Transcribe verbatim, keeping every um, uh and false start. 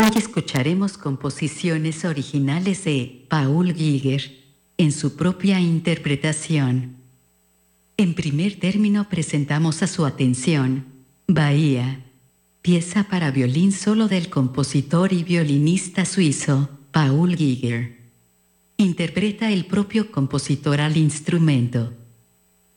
Hoy escucharemos composiciones originales de Paul Giger, en su propia interpretación. En primer término presentamos a su atención Bahía, pieza para violín solo del compositor y violinista suizo Paul Giger. Interpreta el propio compositor al instrumento.